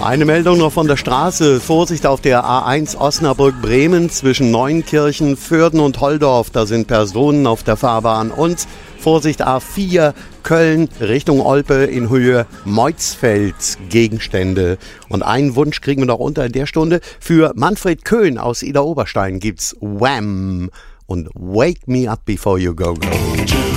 Eine Meldung noch von der Straße. Vorsicht auf der A1 Osnabrück-Bremen zwischen Neunkirchen, Vörden und Holdorf. Da sind Personen auf der Fahrbahn. Und Vorsicht A4 Köln Richtung Olpe in Höhe Meutzfeld. Gegenstände. Und einen Wunsch kriegen wir noch unter in der Stunde. Für Manfred Köhn aus Ida Oberstein gibt's Wham! Und Wake Me Up Before You Go Go.